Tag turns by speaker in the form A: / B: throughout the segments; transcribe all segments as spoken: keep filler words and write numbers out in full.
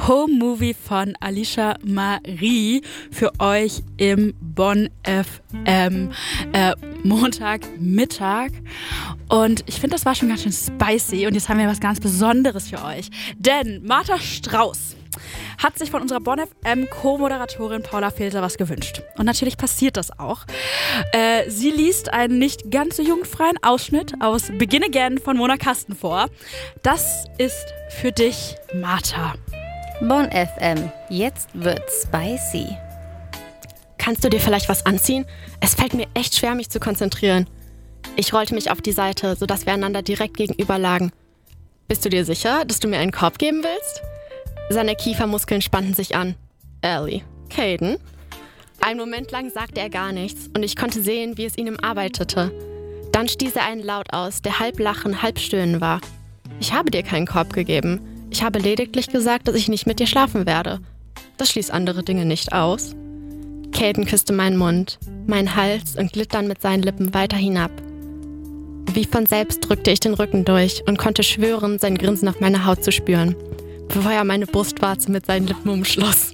A: Home Movie von Alicia Marie für euch im Bonn F M äh, Montagmittag. Und ich finde, das war schon ganz schön spicy. Und jetzt haben wir was ganz Besonderes für euch. Denn Martha Strauß hat sich von unserer Bonn F M Co-Moderatorin Paula Filser was gewünscht. Und natürlich passiert das auch. Äh, sie liest einen nicht ganz so jugendfreien Ausschnitt aus Begin Again von Mona Kasten vor. Das ist für dich, Martha.
B: Bonn F M, jetzt wird's spicy.
C: Kannst du dir vielleicht was anziehen? Es fällt mir echt schwer, mich zu konzentrieren. Ich rollte mich auf die Seite, sodass wir einander direkt gegenüber lagen. Bist du dir sicher, dass du mir einen Korb geben willst? Seine Kiefermuskeln spannten sich an. Ellie. Caden? Einen Moment lang sagte er gar nichts und ich konnte sehen, wie es in ihm arbeitete. Dann stieß er einen Laut aus, der halb Lachen, halb Stöhnen war. Ich habe dir keinen Korb gegeben. Ich habe lediglich gesagt, dass ich nicht mit dir schlafen werde. Das schließt andere Dinge nicht aus. Caden küsste meinen Mund, meinen Hals und glitt dann mit seinen Lippen weiter hinab. Wie von selbst drückte ich den Rücken durch und konnte schwören, sein Grinsen auf meiner Haut zu spüren, bevor er meine Brustwarze mit seinen Lippen umschloss.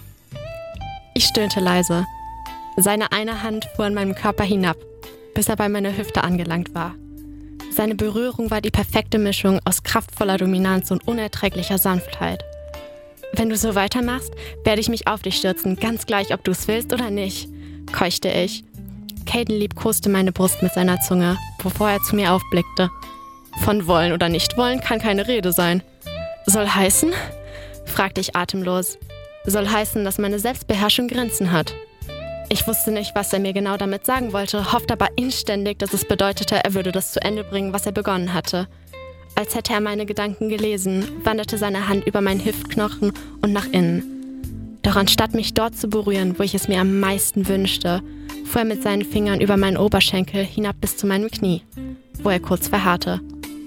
C: Ich stöhnte leise. Seine eine Hand fuhr an meinem Körper hinab, bis er bei meiner Hüfte angelangt war. Seine Berührung war die perfekte Mischung aus kraftvoller Dominanz und unerträglicher Sanftheit. Wenn du so weitermachst, werde ich mich auf dich stürzen, ganz gleich, ob du es willst oder nicht, keuchte ich. Caden liebkoste meine Brust mit seiner Zunge, bevor er zu mir aufblickte. Von wollen oder nicht wollen kann keine Rede sein. Soll heißen? Fragte ich atemlos. Soll heißen, dass meine Selbstbeherrschung Grenzen hat. Ich wusste nicht, was er mir genau damit sagen wollte, hoffte aber inständig, dass es bedeutete, er würde das zu Ende bringen, was er begonnen hatte. Als hätte er meine Gedanken gelesen, wanderte seine Hand über meinen Hüftknochen und nach innen. Doch anstatt mich dort zu berühren, wo ich es mir am meisten wünschte, fuhr er mit seinen Fingern über meinen Oberschenkel hinab bis zu meinem Knie, wo er kurz verharrte.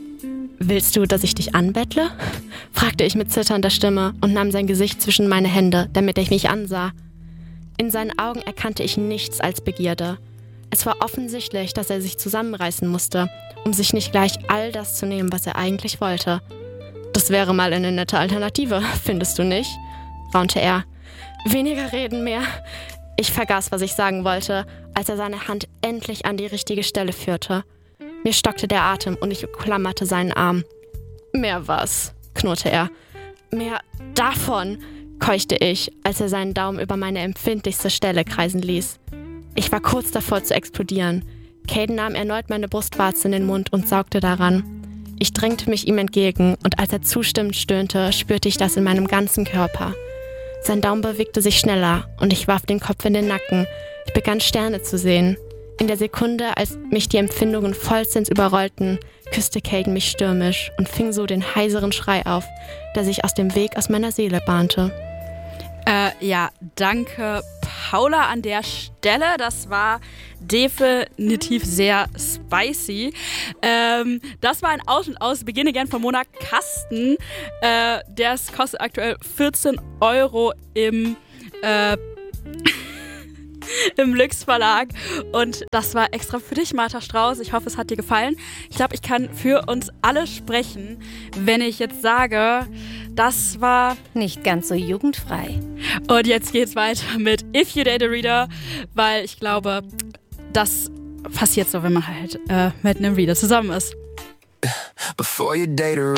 C: »Willst du, dass ich dich anbettle?« fragte ich mit zitternder Stimme und nahm sein Gesicht zwischen meine Hände, damit er mich ansah. In seinen Augen erkannte ich nichts als Begierde. Es war offensichtlich, dass er sich zusammenreißen musste, um sich nicht gleich all das zu nehmen, was er eigentlich wollte. »Das wäre mal eine nette Alternative, findest du nicht?« raunte er. »Weniger reden, mehr.« Ich vergaß, was ich sagen wollte, als er seine Hand endlich an die richtige Stelle führte. Mir stockte der Atem und ich klammerte seinen Arm. »Mehr was?« knurrte er. »Mehr davon«, keuchte ich, als er seinen Daumen über meine empfindlichste Stelle kreisen ließ. Ich war kurz davor zu explodieren. Caden nahm erneut meine Brustwarze in den Mund und saugte daran. Ich drängte mich ihm entgegen und als er zustimmend stöhnte, spürte ich das in meinem ganzen Körper. Sein Daumen bewegte sich schneller und ich warf den Kopf in den Nacken. Ich begann Sterne zu sehen. In der Sekunde, als mich die Empfindungen vollstens überrollten, küsste Caden mich stürmisch und fing so den heiseren Schrei auf, der sich aus dem Weg aus meiner Seele bahnte.
A: Äh, ja, danke Paula an der Stelle. Das war definitiv sehr spicy. Ähm, das war ein Ausschnitt aus Begin Again von Mona Kasten. Äh, der kostet aktuell vierzehn Euro im äh, im Lüx Verlag und das war extra für dich, Martha Strauß. Ich hoffe, es hat dir gefallen. Ich glaube, ich kann für uns alle sprechen, wenn ich jetzt sage, das war
B: nicht ganz so jugendfrei.
A: Und jetzt geht's weiter mit If You Date a Reader, weil ich glaube, das passiert so, wenn man halt äh, mit einem Reader zusammen ist.
D: Before you date a